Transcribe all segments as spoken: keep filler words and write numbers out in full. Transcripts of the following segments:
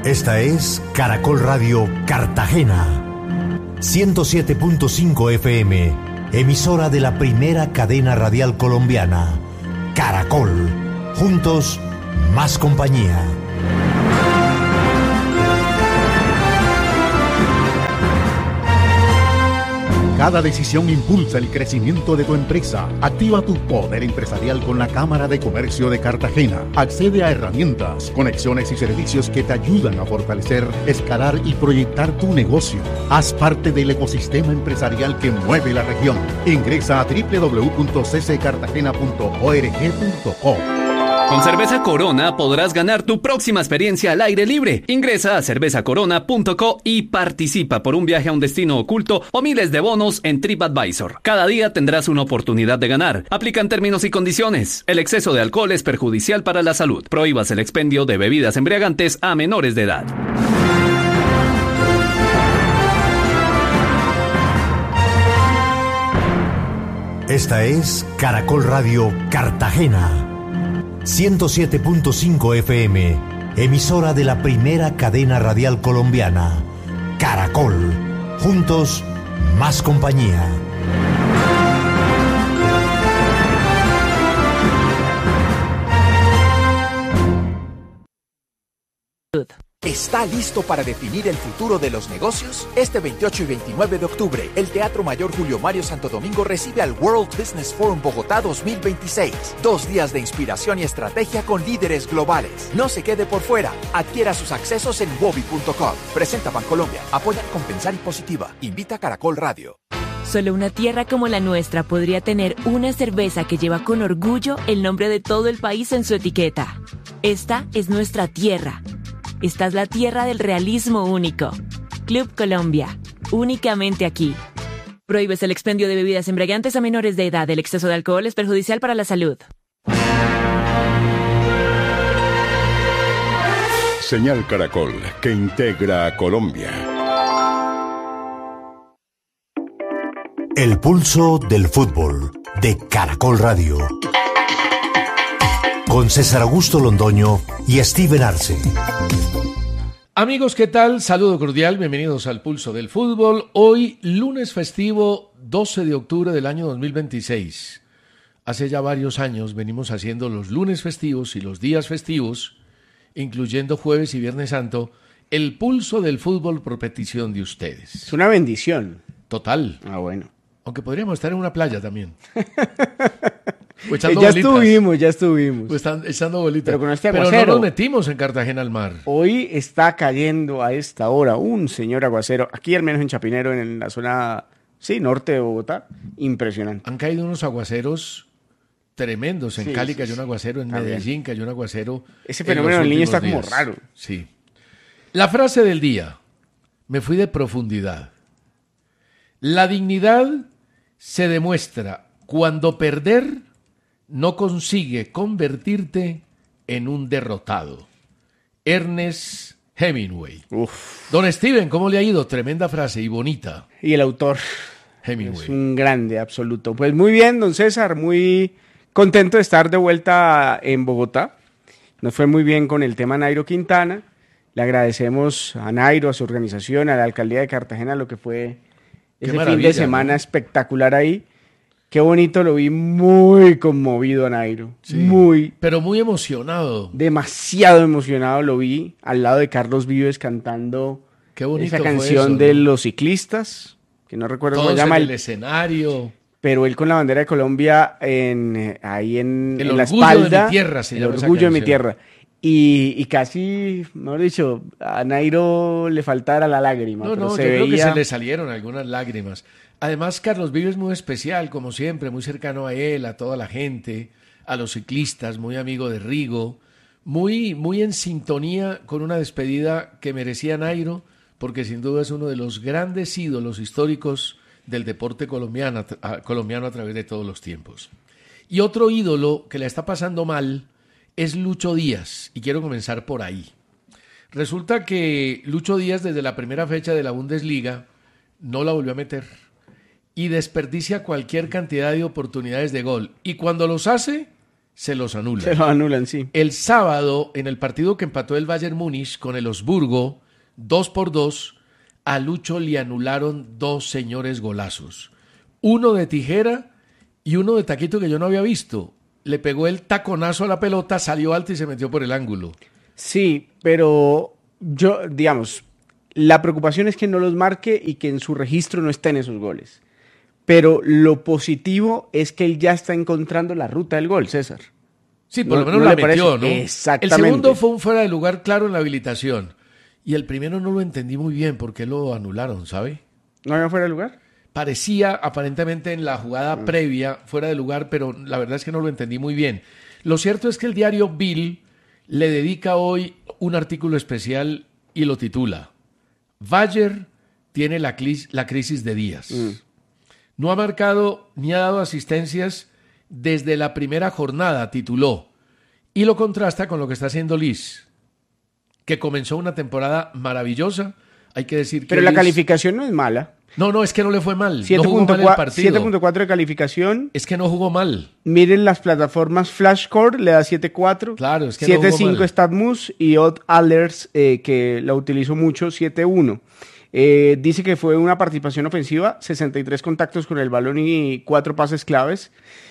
Esta es Caracol Radio Cartagena, ciento siete punto cinco F M, emisora de la primera cadena radial colombiana. Caracol, juntos, más compañía. Cada decisión impulsa el crecimiento de tu empresa. Activa tu poder empresarial con la Cámara de Comercio de Cartagena. Accede a herramientas, conexiones y servicios que te ayudan a fortalecer, escalar y proyectar tu negocio. Haz parte del ecosistema empresarial que mueve la región. Ingresa a doble u doble u doble u punto c c cartagena punto org punto co. Con Cerveza Corona podrás ganar tu próxima experiencia al aire libre. Ingresa a cerveza corona punto co y participa por un viaje a un destino oculto o miles de bonos en TripAdvisor. Cada día tendrás una oportunidad de ganar. Aplican términos y condiciones. El exceso de alcohol es perjudicial para la salud. Prohíbas el expendio de bebidas embriagantes a menores de edad. Esta es Caracol Radio Cartagena, ciento siete punto cinco F M, emisora de la primera cadena radial colombiana. Caracol, juntos, más compañía. ¿Está listo para definir el futuro de los negocios? Este veintiocho y veintinueve de octubre, el Teatro Mayor Julio Mario Santo Domingo recibe al World Business Forum Bogotá dos mil veintiséis. Dos días de inspiración y estrategia con líderes globales. No se quede por fuera. Adquiera sus accesos en wobi punto com. Presenta Bancolombia. Apoya Compensar y Positiva. Invita Caracol Radio. Solo una tierra como la nuestra podría tener una cerveza que lleva con orgullo el nombre de todo el país en su etiqueta. Esta es nuestra tierra. Esta es la tierra del realismo único. Club Colombia, únicamente aquí. Prohíbes el expendio de bebidas embriagantes a menores de edad. El exceso de alcohol es perjudicial para la salud. Señal Caracol, que integra a Colombia. El pulso del fútbol, de Caracol Radio. Con César Augusto Londoño y Steven Arce. Amigos, ¿qué tal? Saludo cordial, bienvenidos al Pulso del Fútbol. Hoy, lunes festivo, doce de octubre del año dos mil veintiséis. Hace ya varios años venimos haciendo los lunes festivos y los días festivos, incluyendo jueves y viernes santo, el Pulso del Fútbol por petición de ustedes. Es una bendición. Total. Ah, bueno. Aunque podríamos estar en una playa también. O ya bolitas. estuvimos, ya estuvimos. Pues están echando bolitas. Pero con este aguacero. Pero no nos metimos en Cartagena al mar. Hoy está cayendo a esta hora un señor aguacero, aquí al menos en Chapinero, en la zona, sí, norte de Bogotá, impresionante. Han caído unos aguaceros tremendos. En sí, Cali sí, cayó un aguacero, en también. Medellín cayó un aguacero. Ese fenómeno del niño está días. como raro. Sí. La frase del día. Me fui de profundidad. La dignidad se demuestra cuando perder no consigue convertirte en un derrotado. Ernest Hemingway. Uf. Don Steven, ¿cómo le ha ido? Tremenda frase y bonita. Y el autor Hemingway. Es un grande, absoluto. Pues muy bien, don César, muy contento de estar de vuelta en Bogotá. Nos fue muy bien con el tema Nairo Quintana. Le agradecemos a Nairo, a su organización, a la Alcaldía de Cartagena, lo que fue ese fin de semana, ¿no? Espectacular ahí. Qué bonito, lo vi muy conmovido a Nairo. Sí, muy. Pero muy emocionado. Demasiado emocionado lo vi al lado de Carlos Vives cantando Qué bonito esa canción eso, de ¿no? Los Ciclistas, que no recuerdo Todos cómo se llama. en el escenario. Pero él con la bandera de Colombia en, ahí en, el en la espalda. El orgullo de mi tierra se El llama esa orgullo de mi canción. tierra. Y, y casi, mejor dicho, a Nairo le faltara la lágrima. No, pero no, se yo veía... creo que se le salieron algunas lágrimas. Además, Carlos Vives es muy especial, como siempre, muy cercano a él, a toda la gente, a los ciclistas, muy amigo de Rigo, muy, muy en sintonía con una despedida que merecía Nairo, porque sin duda es uno de los grandes ídolos históricos del deporte colombiano, a, colombiano a través de todos los tiempos. Y otro ídolo que la está pasando mal es Lucho Díaz, y quiero comenzar por ahí. Resulta que Lucho Díaz desde la primera fecha de la Bundesliga no la volvió a meter y desperdicia cualquier cantidad de oportunidades de gol. Y cuando los hace, se los anulan. Se los anulan, sí. El sábado, en el partido que empató el Bayern Múnich con el Augsburgo, dos por dos, a Lucho le anularon dos señores golazos. Uno de tijera y uno de taquito que yo no había visto. Le pegó el taconazo a la pelota, salió alto y se metió por el ángulo. Sí, pero yo, digamos, la preocupación es que no los marque y que en su registro no estén esos goles. Pero lo positivo es que él ya está encontrando la ruta del gol, César. Sí, por ¿No- lo menos no la le parece? metió, ¿no? Exactamente. El segundo fue un fuera de lugar claro en la habilitación. Y el primero no lo entendí muy bien por qué lo anularon, ¿sabe? ¿No había fuera de lugar? Parecía aparentemente en la jugada Mm. previa fuera de lugar, pero la verdad es que no lo entendí muy bien. Lo cierto es que el diario Bill le dedica hoy un artículo especial y lo titula Bayer tiene la, clis- la crisis de Díaz. Mm. No ha marcado ni ha dado asistencias desde la primera jornada, tituló. Y lo contrasta con lo que está haciendo Liz, que comenzó una temporada maravillosa. Hay que decir que Pero la Liz- calificación no es mala. No, no, es que no le fue mal. siete No jugó punto mal el cuatro partido. siete punto cuatro de calificación. Es que no jugó mal. Miren las plataformas Flashcore, le da siete punto cuatro. Claro, es que no siete punto jugó cinco mal. StatMuse y Odd Alerts, eh, que la utilizo mucho, siete punto uno. Eh, dice que fue una participación ofensiva, sesenta y tres contactos con el balón y cuatro pases claves.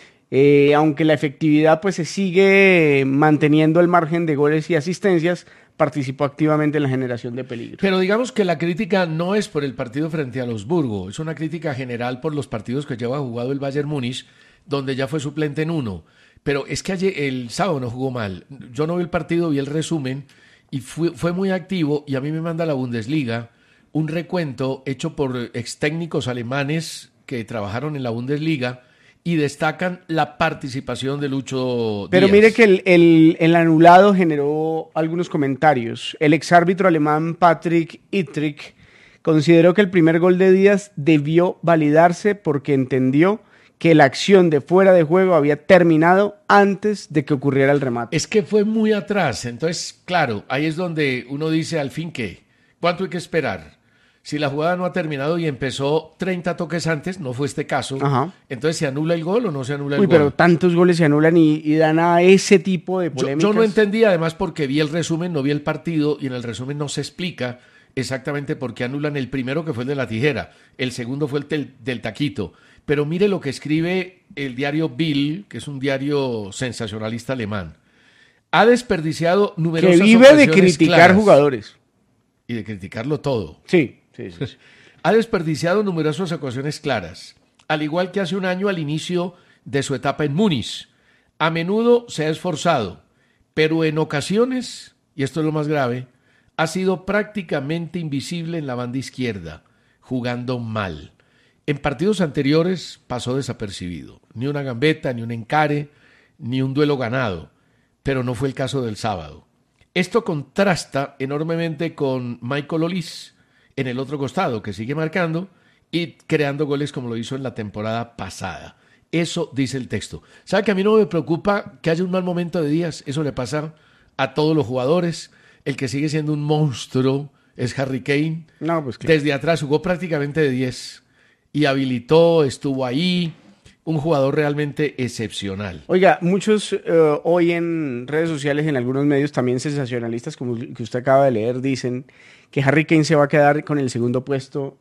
Eh, aunque la efectividad pues se sigue manteniendo el margen de goles y asistencias, participó activamente en la generación de peligro. Pero digamos que la crítica no es por el partido frente a Augsburgo, es una crítica general por los partidos que lleva jugado el Bayern Múnich, donde ya fue suplente en uno. Pero es que ayer, el sábado no jugó mal. Yo no vi el partido, vi el resumen y fue, fue muy activo y a mí me manda la Bundesliga un recuento hecho por ex técnicos alemanes que trabajaron en la Bundesliga y destacan la participación de Lucho Pero Díaz. mire que el, el, el anulado generó algunos comentarios. El exárbitro alemán Patrick Ittrich consideró que el primer gol de Díaz debió validarse porque entendió que la acción de fuera de juego había terminado antes de que ocurriera el remate. Es que fue muy atrás, entonces, claro, ahí es donde uno dice al fin qué, ¿cuánto hay que esperar? Si la jugada no ha terminado y empezó treinta toques antes, no fue este caso, Ajá. entonces ¿se anula el gol o no se anula el Uy, gol? pero tantos goles se anulan y, y dan a ese tipo de Yo, polémicas. yo no entendí, además, porque vi el resumen, no vi el partido, y en el resumen no se explica exactamente por qué anulan el primero, que fue el de la tijera, el segundo fue el del, del taquito. Pero mire lo que escribe el diario Bill, que es un diario sensacionalista alemán. Ha desperdiciado Que numerosas vive de ocasiones criticar claras. jugadores. Y de criticarlo todo. Sí, sí, sí. sí. Ha desperdiciado numerosas ocasiones claras, al igual que hace un año al inicio de su etapa en Múnich. A menudo se ha esforzado, pero en ocasiones, y esto es lo más grave, ha sido prácticamente invisible en la banda izquierda, jugando mal. En partidos anteriores pasó desapercibido. Ni una gambeta, ni un encare, ni un duelo ganado. Pero no fue el caso del sábado. Esto contrasta enormemente con Michael Olise en el otro costado, que sigue marcando y creando goles como lo hizo en la temporada pasada. Eso dice el texto. ¿Sabe que a mí no me preocupa que haya un mal momento de Díaz? Eso le pasa a todos los jugadores. El que sigue siendo un monstruo es Harry Kane. No, pues claro. Desde atrás jugó prácticamente de diez y habilitó, estuvo ahí. Un jugador realmente excepcional. Oiga, muchos eh, hoy en redes sociales, en algunos medios también sensacionalistas, como el que usted acaba de leer, dicen que Harry Kane se va a quedar con el segundo puesto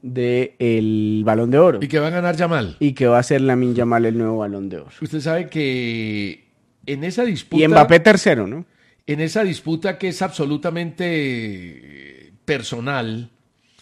del Balón de Oro. Y que va a ganar Yamal. Y que va a ser Lamine Yamal el nuevo Balón de Oro. Usted sabe que en esa disputa... Y Mbappé tercero, ¿no? En esa disputa que es absolutamente personal,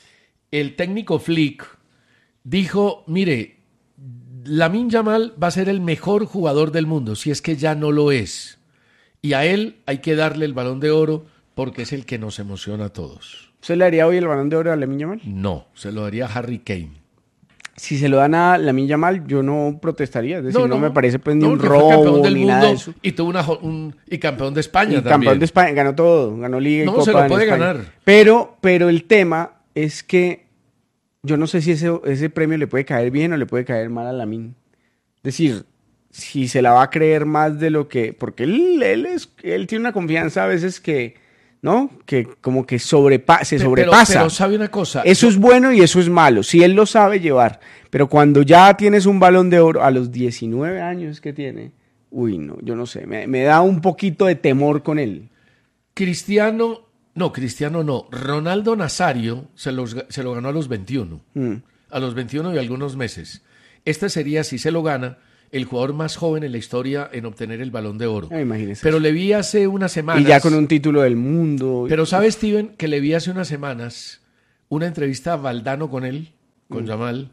el técnico Flick dijo, mire, Lamine Yamal va a ser el mejor jugador del mundo, si es que ya no lo es. Y a él hay que darle el Balón de Oro porque es el que nos emociona a todos. ¿Usted le daría hoy el Balón de Oro a Lamine Yamal? No, se lo daría a Harry Kane. Si se lo dan a Lamine Yamal, yo no protestaría. Es decir, no, no me parece pues ni no, un que fue campeón robo del ni mundo nada de eso. Y tuvo una jo- un, y campeón de España Y también. campeón de España, ganó todo, ganó Liga y No, Copa se lo en puede España. ganar. Pero, pero el tema es que yo no sé si ese, ese premio le puede caer bien o le puede caer mal a Lamine. Es decir, si se la va a creer más de lo que... Porque él, él, es, él tiene una confianza a veces que, ¿no? Que como que sobrepa, se Pero- sobrepasa. Pero, sabe una cosa. Eso es bueno y eso es malo, si él lo sabe llevar. Pero cuando ya tienes un Balón de Oro a los diecinueve años que tiene, Uy, no, yo no sé, me, me da un poquito de temor con él. Cristiano, no, Cristiano no, Ronaldo Nazario se, los, se lo ganó a los veintiuno, mm. a los veintiuno y algunos meses. Este sería, si se lo gana, el jugador más joven en la historia en obtener el Balón de Oro. Ah, imagínese. Pero le vi hace unas semanas... Y ya con un título del mundo. Pero ¿sabe, Steven, que le vi hace unas semanas una entrevista a Valdano con él, con mm. Yamal,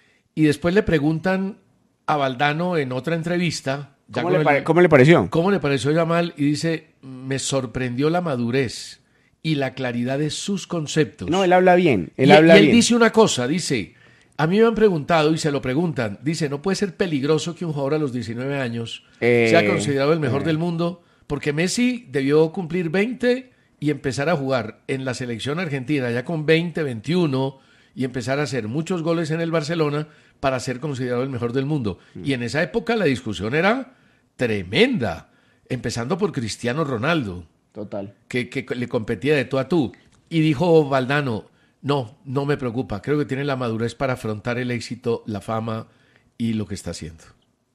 y después le preguntan a Valdano en otra entrevista... ¿Cómo le, pare- el, ¿Cómo le pareció? ¿Cómo le pareció Yamal? Y dice, me sorprendió la madurez y la claridad de sus conceptos. No, él habla bien. Él y, habla y él bien. dice una cosa, dice, a mí me han preguntado y se lo preguntan, dice, no puede ser peligroso que un jugador a los diecinueve años eh, sea considerado el mejor eh. del mundo, porque Messi debió cumplir veinte y empezar a jugar en la selección argentina ya con veinte, veintiuno y empezar a hacer muchos goles en el Barcelona para ser considerado el mejor del mundo. Mm. Y en esa época la discusión era tremenda, empezando por Cristiano Ronaldo. Total. Que, que le competía de tú a tú. Y dijo Valdano, no, no me preocupa, creo que tiene la madurez para afrontar el éxito, la fama y lo que está haciendo.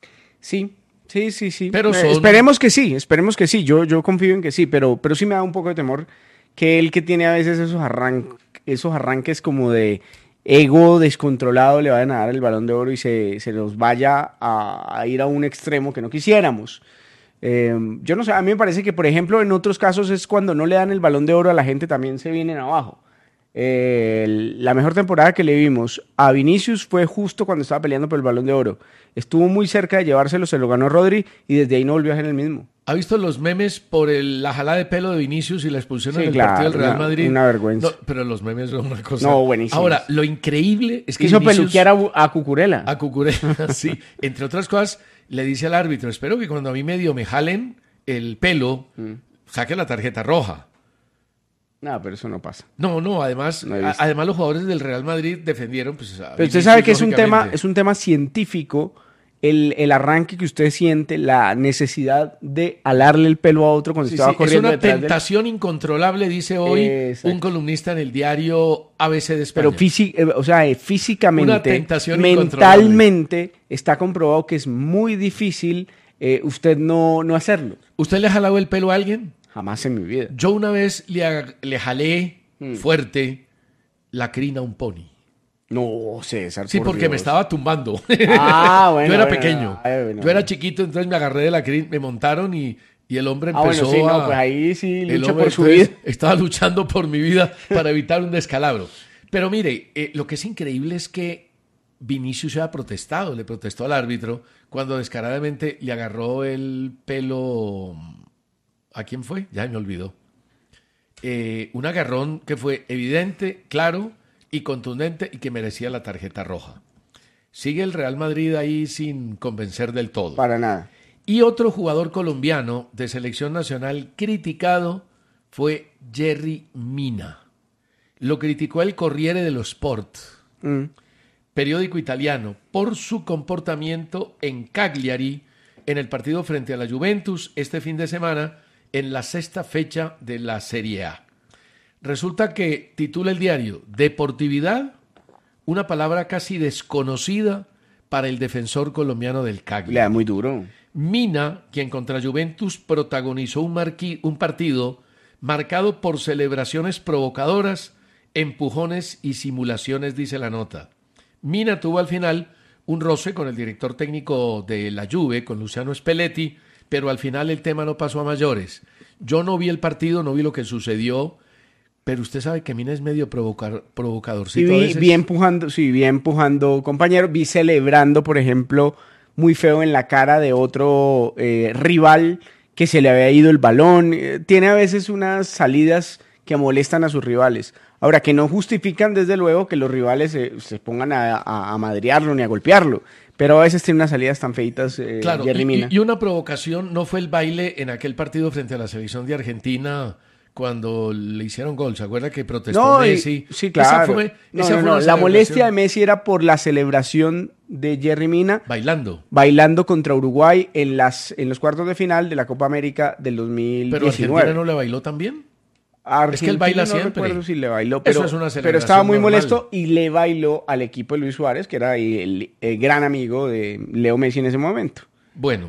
Sí, sí, sí, sí. Pero son... eh, esperemos que sí, esperemos que sí, yo, yo confío en que sí, pero, pero sí me da un poco de temor que él que tiene a veces esos, arran- esos arranques como de ego descontrolado le vayan a dar el Balón de Oro y se, se nos vaya a, a ir a un extremo que no quisiéramos. Eh, yo no sé, a mí me parece que, por ejemplo, en otros casos es cuando no le dan el Balón de Oro a la gente también se vienen abajo. Eh, la mejor temporada que le vimos a Vinicius fue justo cuando estaba peleando por el Balón de Oro. Estuvo muy cerca de llevárselo, se lo ganó Rodri y desde ahí no volvió a ser el mismo. ¿Ha visto los memes por el, la jalada de pelo de Vinicius y la expulsión sí, en el claro, partido del Real una, Madrid? Una vergüenza. No, pero los memes son una cosa... No, buenísimo. Ahora, lo increíble es que hizo Vinicius, peluquear a, a Cucurella. A Cucurella, sí. Entre otras cosas, le dice al árbitro, espero que cuando a mí medio me jalen el pelo, mm. saque la tarjeta roja. No, pero eso no pasa. No, no, además, no a, además los jugadores del Real Madrid defendieron... Pues, pero Vinicius, usted sabe que es un tema, es un tema científico, el, el arranque que usted siente, la necesidad de alarle el pelo a otro cuando sí, estaba sí, corriendo. Es una tentación del... incontrolable, dice hoy Exacto. un columnista en el diario A B C de España. Pero físic, o sea, físicamente, una tentación mentalmente, está comprobado que es muy difícil eh, usted no, no hacerlo. ¿Usted le ha jalado el pelo a alguien? Jamás en mi vida. Yo una vez le, le jalé hmm. fuerte la crina a un pony. No, César. Sí, por porque Dios. me estaba tumbando. Ah, bueno. Yo era bueno, pequeño. Ay, bueno, Yo era chiquito, entonces me agarré de la crina, me montaron y, y el hombre empezó ah, bueno, sí, a... No, pues ahí sí lucha hombre, por su vida. Estaba luchando por mi vida para evitar un descalabro. Pero mire, eh, lo que es increíble es que Vinicius se ha protestado, le protestó al árbitro cuando descaradamente le agarró el pelo... ¿A quién fue? Ya me olvidó. Eh, un agarrón que fue evidente, claro y contundente y que merecía la tarjeta roja. Sigue el Real Madrid ahí sin convencer del todo. Para nada. Y otro jugador colombiano de selección nacional criticado fue Yerry Mina. Lo criticó el Corriere dello Sport, mm. periódico italiano, por su comportamiento en Cagliari en el partido frente a la Juventus este fin de semana en la sexta fecha de la Serie A. Resulta que titula el diario Deportividad, una palabra casi desconocida para el defensor colombiano del Cagliari. Le da muy duro. Mina, quien contra Juventus protagonizó un, marqui, un partido marcado por celebraciones provocadoras, empujones y simulaciones, dice la nota. Mina tuvo al final un roce con el director técnico de la Juve, con Luciano Spalletti, pero al final el tema no pasó a mayores. Yo no vi el partido, no vi lo que sucedió, pero usted sabe que Mina es medio provocar, provocadorcito. Sí, vi, vi empujando, sí, vi empujando compañero, vi celebrando, por ejemplo, muy feo en la cara de otro eh, rival que se le había ido el balón. Eh, tiene a veces unas salidas que molestan a sus rivales. Ahora, que no justifican, desde luego, que los rivales eh, se pongan a, a, a madrearlo ni a golpearlo. Pero a veces tiene unas salidas tan feitas, eh, claro, Yerry Mina. Y, y una provocación no fue el baile en aquel partido frente a la selección de Argentina cuando le hicieron gol. ¿Se acuerda que protestó no, Messi? Y, sí, claro. Esa fue, no, esa no, fue no. La molestia de Messi era por la celebración de Yerry Mina. Bailando. Bailando contra Uruguay en, las, en los cuartos de final de la Copa América del dos mil diecinueve. ¿Pero Argentina no le bailó también? Argentina, es que él baila no siempre. No recuerdo si le bailó, pero, Eso es una pero estaba muy normal. molesto y le bailó al equipo de Luis Suárez, que era el, el gran amigo de Leo Messi en ese momento. Bueno, y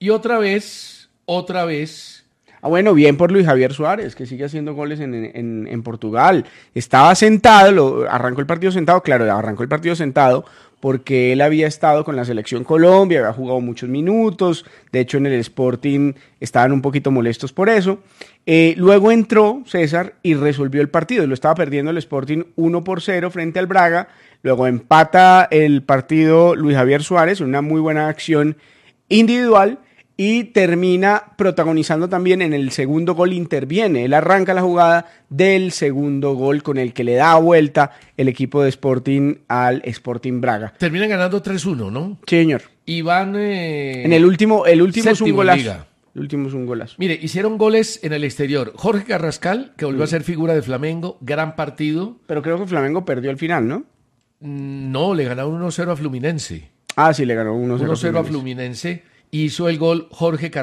Y otra vez, otra vez... Ah, bueno, bien por Luis Javier Suárez, que sigue haciendo goles en, en, en Portugal. Estaba sentado, lo, arrancó el partido sentado, claro, arrancó el partido sentado porque él había estado con la Selección Colombia, había jugado muchos minutos, de hecho en el Sporting estaban un poquito molestos por eso. Eh, luego entró César y resolvió el partido, lo estaba perdiendo el Sporting uno por cero frente al Braga, luego empata el partido Luis Javier Suárez, una muy buena acción individual, y termina protagonizando también en el segundo gol, interviene, él arranca la jugada del segundo gol con el que le da vuelta el equipo de Sporting al Sporting Braga. Terminan ganando tres uno, ¿no? Sí, señor. Y van... Eh, en el último, el último es un golazo. Liga. El último es un golazo. Mire, hicieron goles en el exterior. Jorge Carrascal, que volvió mm. a ser figura de Flamengo, gran partido. Pero creo que Flamengo perdió al final, ¿no? No, le ganaron uno cero a Fluminense. Ah, sí, le ganó uno cero a Fluminense. Hizo el gol Jorge Carrascal.